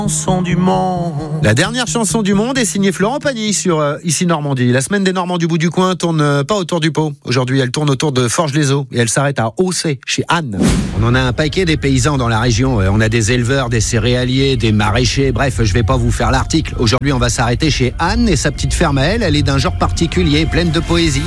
Chanson du monde. La dernière chanson du monde est signée Florent Pagny sur Ici Normandie. La semaine des Normands du bout du coin tourne pas autour du pot. Aujourd'hui, elle tourne autour de Forges-les-Eaux et elle s'arrête à Aussay, chez Anne. On en a un paquet des paysans dans la région. On a des éleveurs, des céréaliers, des maraîchers. Bref, je vais pas vous faire l'article. Aujourd'hui, on va s'arrêter chez Anne et sa petite ferme à elle est d'un genre particulier, pleine de poésie.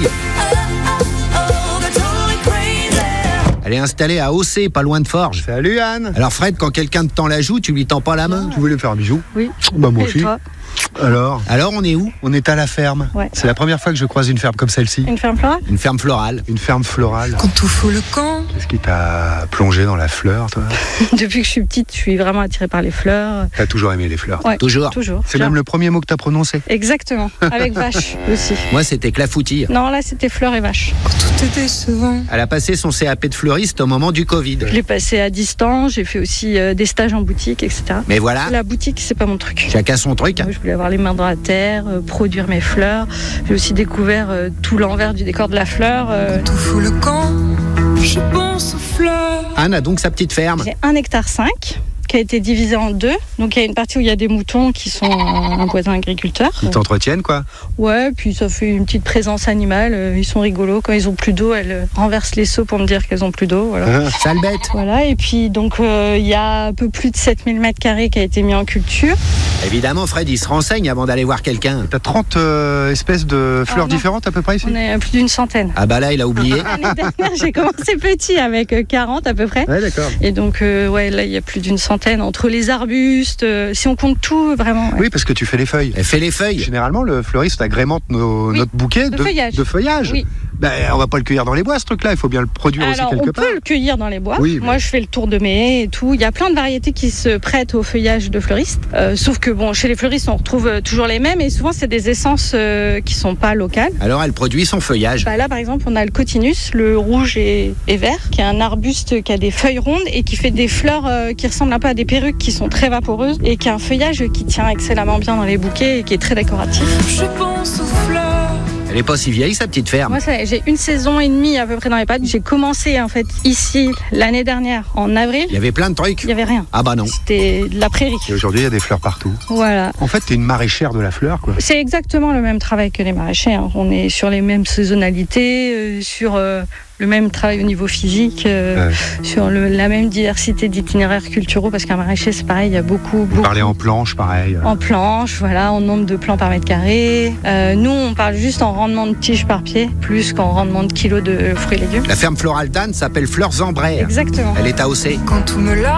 Elle est installée à Aussay, pas loin de Forges. Salut Anne. Alors Fred, quand quelqu'un te tend la joue, tu lui tends pas la main. Tu voulais me faire un bisou? Oui. Bah moi Et aussi. toi ? Alors, on est où? on est à la ferme. Ouais. C'est la première fois que je croise une ferme comme celle-ci. Une ferme florale ? Une ferme florale. Une ferme florale. Quand tout fout le camp. Qu'est-ce qui t'a plongé dans la fleur, toi? Depuis que je suis petite, je suis vraiment attirée par les fleurs. T'as toujours aimé les fleurs. Ouais, Toujours. toujours. C'est même le premier mot que t'as prononcé. Exactement. Avec vache aussi. Moi, c'était clafoutis. Non, là, c'était fleurs et vaches. Quand tout est décevant. Elle a passé son CAP de fleuriste au moment du Covid. Je l'ai passé à distance. J'ai fait aussi des stages en boutique, etc. Mais voilà, La boutique, c'est pas mon truc. chacun son truc. Moi, je voulais avoir les mains dans la terre, produire mes fleurs. J'ai aussi découvert tout l'envers du décor de la fleur. Tout fout le camp. Je pense aux fleurs. Anne a donc sa petite ferme. J'ai 1,5 hectare qui a été divisé en deux. Donc il y a une partie où il y a des moutons qui sont un voisin agriculteur. Ils t'entretiennent, quoi. Ouais, puis ça fait une petite présence animale. Ils sont rigolos. Quand ils ont plus d'eau, elles renversent les seaux pour me dire qu'elles ont plus d'eau. Voilà. Sale bête. Voilà. Et puis donc il y a un peu plus de 7000 mètres carrés qui a été mis en culture. Évidemment, Fred, il se renseigne avant d'aller voir quelqu'un. T'as 30 espèces de fleurs non. différentes à peu près ici? On est à plus d'une centaine. Ah bah là, il a oublié. L'année dernière, j'ai commencé petit avec 40 à peu près. Ouais, d'accord. Et donc ouais, là il y a plus d'une centaine entre les arbustes. Si on compte tout, vraiment. Ouais. Oui, parce que tu fais les feuilles. Elle fait les feuilles. Généralement, le fleuriste agrémente Oui, notre bouquet de feuillage. de feuillage. Oui. Ben, on va pas le cueillir dans les bois, ce truc-là. Il faut bien le produire Alors, aussi on quelque part. peut le cueillir dans les bois. Oui, mais- Moi, je fais le tour de mes haies et tout. Il y a plein de variétés qui se prêtent au feuillage de fleuristes. Sauf que bon, chez les fleuristes, on retrouve toujours les mêmes et souvent, c'est des essences qui sont pas locales. Alors, elle produit son feuillage. Bah là, par exemple, on a le cotinus, le rouge et vert, qui est un arbuste qui a des feuilles rondes et qui fait des fleurs qui ressemblent un peu à des perruques qui sont très vaporeuses et qui a un feuillage qui tient excellemment bien dans les bouquets et qui est très décoratif. Je pense aux fleurs. Elle est pas si vieille, sa petite ferme. Moi, j'ai une saison et demie à peu près dans les pattes. J'ai commencé en fait ici l'année dernière, en avril. Il y avait plein de trucs. Il n'y avait rien. Ah bah non. C'était de la prairie. Et aujourd'hui, il y a des fleurs partout. Voilà. En fait, t'es une maraîchère de la fleur, quoi. C'est exactement le même travail que les maraîchers. Hein. On est sur les mêmes saisonnalités, sur le même travail au niveau physique, sur la même diversité d'itinéraires culturaux, parce qu'un maraîcher, c'est pareil, il y a beaucoup. Vous parlez en planche, pareil. En planche, voilà, en nombre de plants par mètre carré. Nous, on parle juste en rendement de tiges par pied, plus qu'en rendement de kilos de fruits et légumes. La ferme florale d'Anne s'appelle Fleurs en Bray. Exactement. Elle est à Aussay. Quand tout me lâche.